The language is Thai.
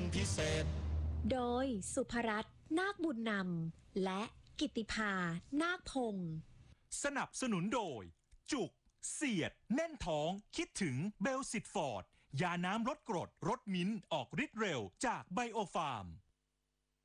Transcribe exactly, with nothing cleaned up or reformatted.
พิเศษโดยสุภรัตน์นาคบุญนำและกิตติภานาคพงศ์สนับสนุนโดยจุกเสียดแน่นท้องคิดถึงเบลซิตฟอร์ดยาน้ำลดกรดรสมิ้นท์ออกฤทธิ์เร็วจากไบโอฟาร์ม